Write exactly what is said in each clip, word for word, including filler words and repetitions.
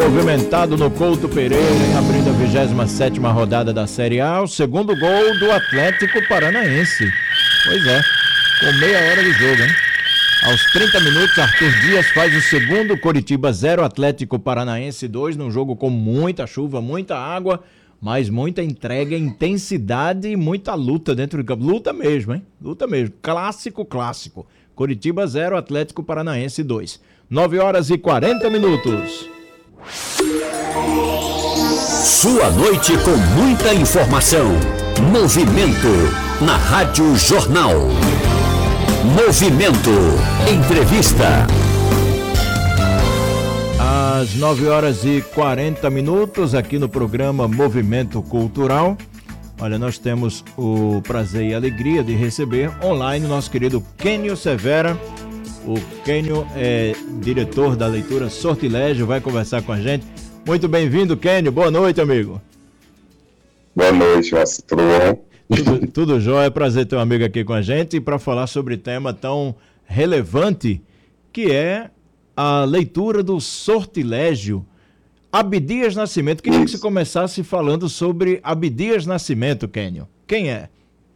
movimentado no Couto Pereira, abrindo a vigésima sétima rodada da Série A, o segundo gol do Atlético Paranaense. Pois é, com meia hora de jogo, hein? Aos trinta minutos, Arthur Dias faz o segundo, Coritiba zero, Atlético Paranaense dois, num jogo com muita chuva, muita água, mas muita entrega, intensidade e muita luta dentro do campo. Luta mesmo, hein? Luta mesmo. Clássico, clássico. Coritiba zero, Atlético Paranaense dois. nove horas e quarenta minutos. Sua noite com muita informação. Movimento na Rádio Jornal. Movimento. Entrevista. Às nove horas e quarenta minutos, aqui no programa Movimento Cultural. Olha, nós temos o prazer e a alegria de receber online o nosso querido Kênio Severa. O Kênio é diretor da leitura Sortilégio, vai conversar com a gente. Muito bem-vindo, Kênio. Boa noite, amigo. Boa noite, Márcio. Tudo bom? Tudo, tudo jóia. É prazer ter um amigo aqui com a gente para falar sobre tema tão relevante que é a leitura do Sortilégio. Abdias Nascimento. Queria Isso. que você começasse falando sobre Abdias Nascimento, Kênio. Quem é?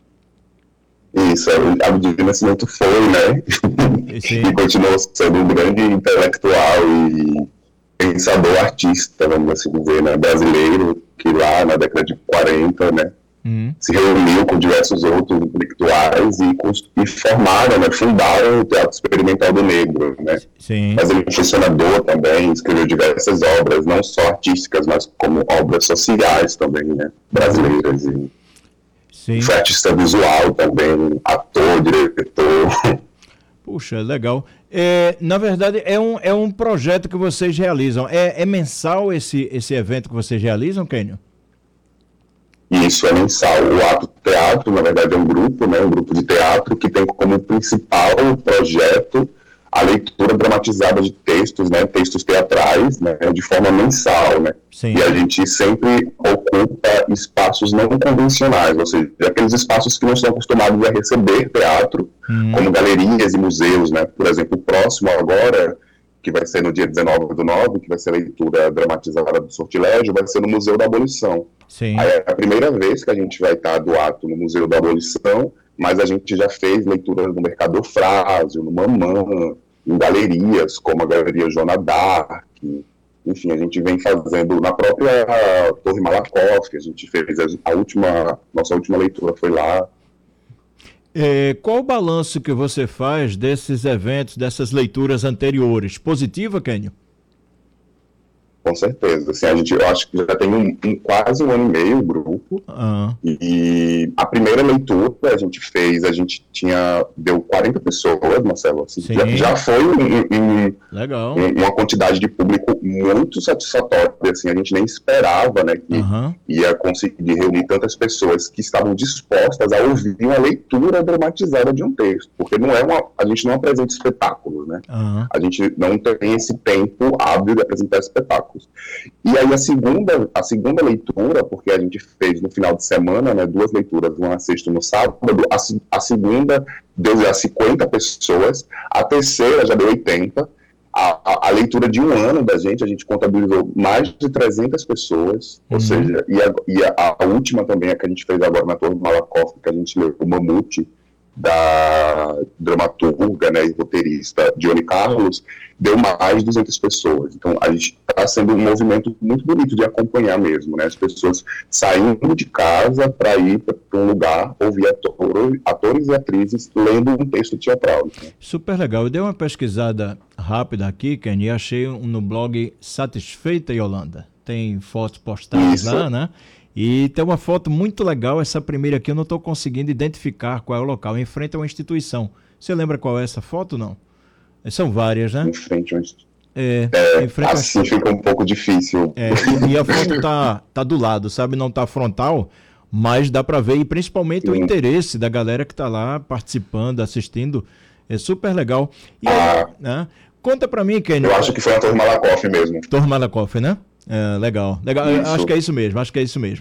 Isso, Abdias Nascimento foi, né? Sim. E continuou sendo um grande intelectual e pensador artista, vamos assim dizer, né? Brasileiro, que lá na década de quarenta, né? Uhum. Se reuniu com diversos outros intelectuais e, e formaram, né? Fundaram o Teatro Experimental do Negro, né? Sim. Mas ele é funcionador também, escreveu diversas obras, não só artísticas, mas como obras sociais também, né? Brasileiras. E Sim. Foi artista visual também, ator, diretor. Puxa, legal. É, na verdade, é um, é um projeto que vocês realizam. É, é mensal esse, esse evento que vocês realizam, Kênio? Isso, é mensal. O Ato Teatro, na verdade, é um grupo, né, um grupo de teatro que tem como principal projeto a leitura dramatizada de textos, né, textos teatrais, né, de forma mensal, né. Sim. E a gente sempre ocupa espaços não convencionais, ou seja, aqueles espaços que não estão acostumados a receber teatro, hum. como galerias e museus, né. Por exemplo, o próximo agora, que vai ser no dia dezenove do nove, que vai ser a leitura dramatizada do Sortilégio, vai ser no Museu da Abolição. Sim. Aí é a primeira vez que a gente vai estar do ato no Museu da Abolição, mas a gente já fez leituras no Mercado Frásio, no Mamã, em galerias, como a Galeria Joana d'Arc, enfim, a gente vem fazendo na própria Torre Malakoff, a gente fez a última, nossa última leitura foi lá. É, qual o balanço que você faz desses eventos, dessas leituras anteriores? Positiva, Kênio? Com certeza. Assim, a gente, eu acho que já tem um, um, quase um ano e meio o grupo. Uhum. E a primeira leitura a gente fez, a gente tinha, deu quarenta pessoas, Marcelo. Assim, já, já foi um, um, Legal. Um, uma quantidade de público muito satisfatória. Assim, a gente nem esperava, né, que uhum. ia conseguir reunir tantas pessoas que estavam dispostas a ouvir uma leitura dramatizada de um texto. Porque não é uma, a gente não apresenta espetáculos, né? Uhum. A gente não tem esse tempo hábil de apresentar espetáculos. E aí a segunda, a segunda leitura, porque a gente fez no final de semana, né, duas leituras, uma na sexta e no sábado, a, a segunda deu já cinquenta pessoas, a terceira já deu oitenta, a, a, a leitura de um ano da gente, a gente contabilizou mais de trezentas pessoas, uhum. ou seja, e, a, e a, a última também, a que a gente fez agora na Torre Malakoff, que a gente leu o Mamute, da dramaturga, né, e roteirista Dione Carlos, deu mais de duzentas pessoas. Então, a gente está sendo um movimento muito bonito de acompanhar mesmo, né, as pessoas saindo de casa para ir para um lugar, ouvir ator, atores e atrizes lendo um texto teatral. Né? Super legal. Eu dei uma pesquisada rápida aqui, Ken, e achei um, no blog Satisfeita Yolanda. Tem fotos postadas Isso. lá, né? E tem uma foto muito legal, essa primeira aqui eu não estou conseguindo identificar qual é o local, em frente a uma instituição. Você lembra qual é essa foto, não? São várias, né? Em frente a uma instituição. É, é, em frente assim a... fica um pouco difícil. É, e, e a foto tá, tá do lado, sabe? Não tá frontal, mas dá para ver, e principalmente Sim. o interesse da galera que tá lá participando, assistindo, é super legal. E ah, aí, né? Conta para mim, Kênio. Eu acho que foi a Torre Malakoff mesmo. Torre Malakoff, né? É, legal, legal. Acho que é isso mesmo, acho que é isso mesmo.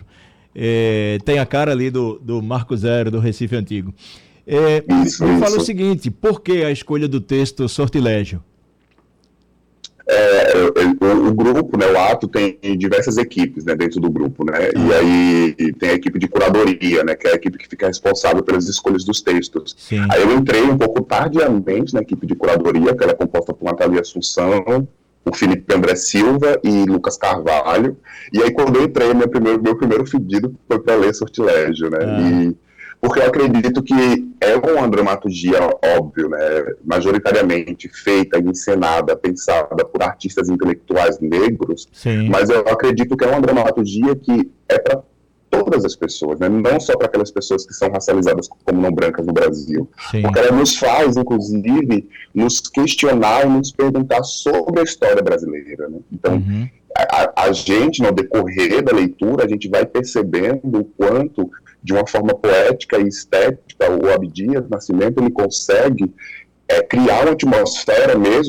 É, tem a cara ali do, do Marco Zero, do Recife Antigo. É, isso, me isso. fala o seguinte, por que a escolha do texto Sortilégio? É, o, o grupo, né, o ato tem diversas equipes, né, dentro do grupo, né, e aí tem a equipe de curadoria, né, que é a equipe que fica responsável pelas escolhas dos textos. Sim. Aí eu entrei um pouco tardiamente na equipe de curadoria, que era composta por Natalia Assunção, o Felipe André Silva e Lucas Carvalho, e aí quando eu entrei, meu primeiro, meu primeiro pedido foi para ler Sortilégio, né, ah. e porque eu acredito que é uma dramaturgia, óbvio, né, majoritariamente feita, encenada, pensada por artistas intelectuais negros, Sim. mas eu acredito que é uma dramaturgia que é para todas as pessoas, né, não só para aquelas pessoas que são racializadas como não brancas no Brasil, Sim. porque ela nos faz, inclusive, nos questionar e nos perguntar sobre a história brasileira, né? Então, uhum. a, a gente, no decorrer da leitura, a gente vai percebendo o quanto, de uma forma poética e estética, o Abdias Nascimento ele consegue é, criar uma atmosfera mesmo